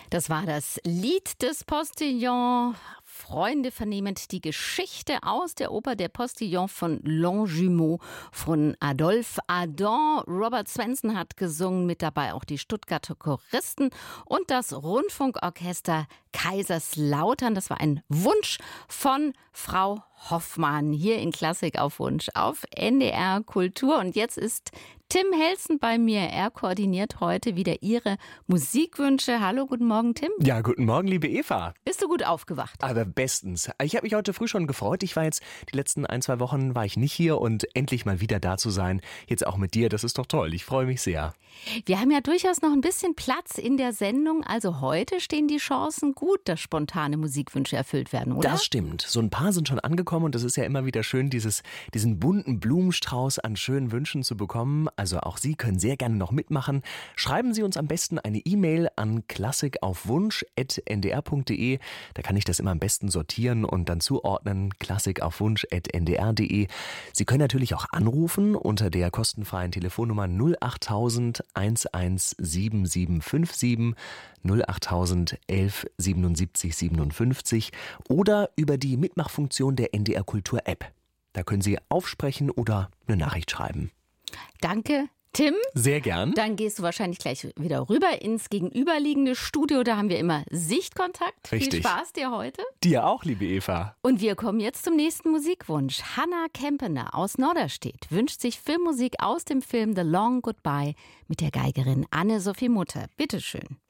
Das war das Lied des Postillon. Freunde vernehmend die Geschichte aus der Oper Der Postillon von Longjumeau von Adolphe Adam. Robert Swenson hat gesungen, mit dabei auch die Stuttgarter Choristen und das Rundfunkorchester Kaiserslautern. Das war ein Wunsch von Frau Hoffmann hier in Klassik auf Wunsch auf NDR Kultur. Und jetzt ist Tim Helsen bei mir. Er koordiniert heute wieder Ihre Musikwünsche. Hallo, guten Morgen, Tim. Ja, guten Morgen, liebe Eva. Bist du gut aufgewacht? Aber bestens. Ich habe mich heute früh schon gefreut. Ich war jetzt, die letzten 1-2 Wochen war ich nicht hier und endlich mal wieder da zu sein. Jetzt auch mit dir, das ist doch toll. Ich freue mich sehr. Wir haben ja durchaus noch ein bisschen Platz in der Sendung. Also heute stehen die Chancen gut, dass spontane Musikwünsche erfüllt werden, oder? Das stimmt. So ein paar sind schon angekommen und es ist ja immer wieder schön, diesen bunten Blumenstrauß an schönen Wünschen zu bekommen. Also auch Sie können sehr gerne noch mitmachen. Schreiben Sie uns am besten eine E-Mail an klassikaufwunsch@ndr.de. Da kann ich das immer am besten sortieren und dann zuordnen. klassikaufwunsch@ndr.de. Sie können natürlich auch anrufen unter der kostenfreien Telefonnummer 08000 11 7757 08000 11 77 57 oder über die Mitmachfunktion der NDR Kultur App. Da können Sie aufsprechen oder eine Nachricht schreiben. Danke, Tim. Sehr gern. Dann gehst du wahrscheinlich gleich wieder rüber ins gegenüberliegende Studio. Da haben wir immer Sichtkontakt. Richtig. Viel Spaß dir heute. Dir auch, liebe Eva. Und wir kommen jetzt zum nächsten Musikwunsch. Hanna Kempener aus Norderstedt wünscht sich Filmmusik aus dem Film The Long Goodbye mit der Geigerin Anne-Sophie Mutter. Bitteschön.